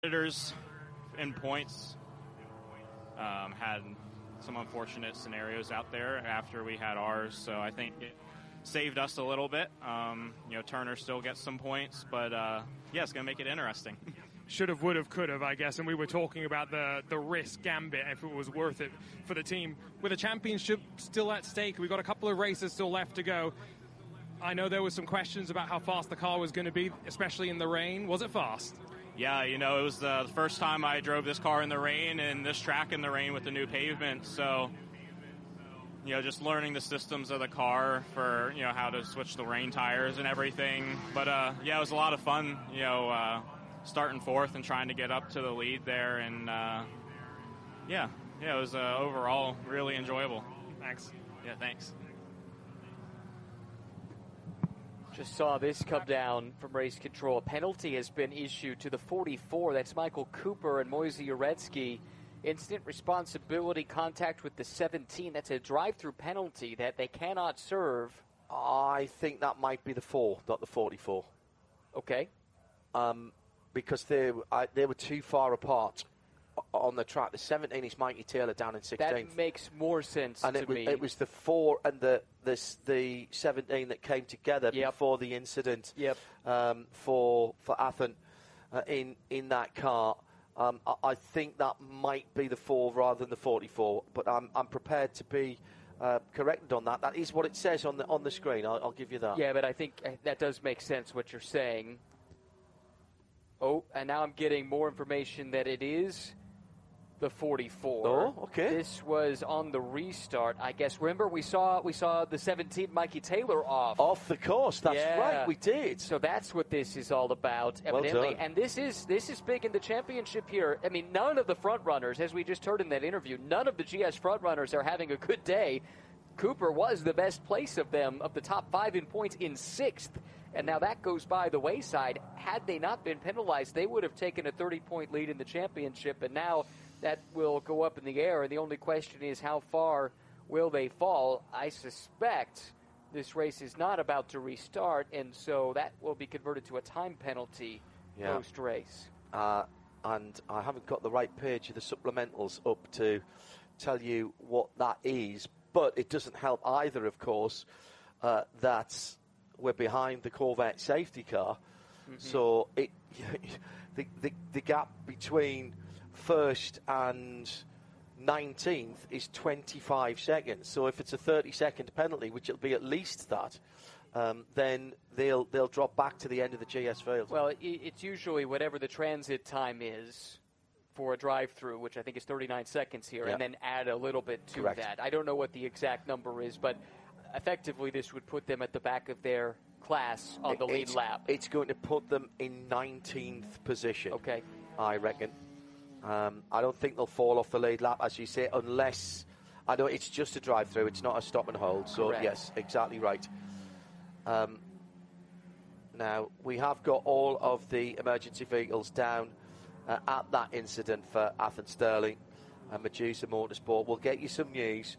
competitors in points had some unfortunate scenarios out there after we had ours, so I think it saved us a little bit. Turner still gets some points, but it's going to make it interesting. Should have, would have, could have, I guess. And we were talking about the risk gambit, if it was worth it for the team. With a championship still at stake, we've got a couple of races still left to go. I know there were some questions about how fast the car was going to be, especially in the rain. Was it fast? Yeah, it was the first time I drove this car in the rain and this track in the rain with the new pavement. So, just learning the systems of the car for, how to switch the rain tires and everything. But, it was a lot of fun, starting fourth and trying to get up to the lead there. And, it was overall really enjoyable. Thanks. Yeah, thanks. Just saw this come down from race control. A penalty has been issued to the 44. That's Michael Cooper and Moise Uretsky. Instant responsibility contact with the 17. That's a drive-through penalty that they cannot serve. I think that might be the 4, not the 44. Okay. Because they were too far apart on the track. The 17 is Mikey Taylor down in 16th. That makes more sense to me. It was the 4 and the 17 that came together before the incident for Athen in that car. I think that might be the 4 rather than the 44, but I'm prepared to be corrected on that. That is what it says on the screen. I'll give you that. Yeah, but I think that does make sense what you're saying. Oh, and now I'm getting more information that it is the 44. Oh, okay. This was on the restart, I guess. Remember, we saw the 17 Mikey Taylor off the course. That's right, we did. So that's what this is all about, evidently. Well done. And this is big in the championship here. I mean, none of the front runners, as we just heard in that interview, none of the GS front runners are having a good day. Cooper was the best place of them, of the top 5 in points, in 6th. And now that goes by the wayside. Had they not been penalized, they would have taken a 30-point lead in the championship. And now that will go up in the air. And the only question is, how far will they fall? I suspect this race is not about to restart, and so that will be converted to a time penalty post-race. And I haven't got the right page of the supplementals up to tell you what that is, but it doesn't help either, of course, that we're behind the Corvette safety car. Mm-hmm. So the gap between first and 19th is 25 seconds. So if it's a 30-second penalty, which it'll be at least that, then they'll drop back to the end of the GS field. Well, it's usually whatever the transit time is for a drive-through, which I think is 39 seconds here, and then add a little bit to that. I don't know what the exact number is, but effectively this would put them at the back of their class on the lead lap. It's going to put them in 19th position, I reckon. I don't think they'll fall off the lead lap, as you say, unless... I know it's just a drive-through, it's not a stop and hold, so correct. Yes, exactly right. Now, we have got all of the emergency vehicles down at that incident for Athens Sterling and Medusa Motorsport. We'll get you some news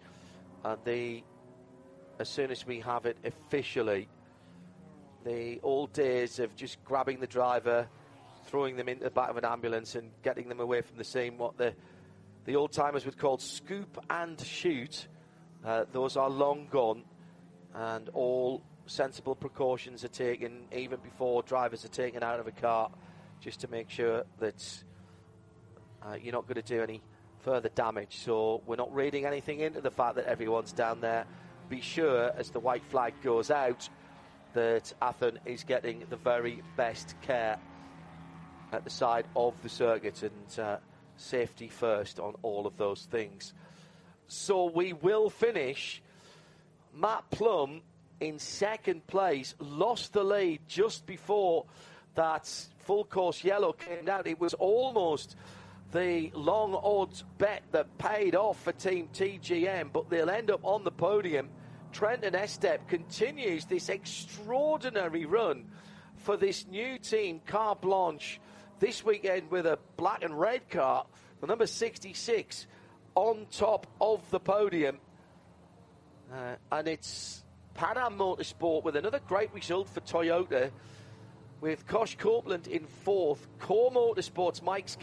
as soon as we have it officially. The old days of just grabbing the driver, throwing them into the back of an ambulance and getting them away from the scene, what the old-timers would call scoop and shoot, those are long gone, and all sensible precautions are taken even before drivers are taken out of a car, just to make sure that you're not going to do any further damage. So we're not reading anything into the fact that everyone's down there. Be sure, as the white flag goes out, that Athen is getting the very best care at the side of the circuit, and safety first on all of those things. So we will finish. Matt Plum in second place, lost the lead just before that full course yellow came down. It was almost the long odds bet that paid off for Team TGM, but they'll end up on the podium. Trenton Estep continues this extraordinary run for this new team, Car Blanche, this weekend with a black and red car, the number 66, on top of the podium. And it's Pan Am Motorsport with another great result for Toyota. with Kosh Copeland in fourth. Core Motorsports, Mike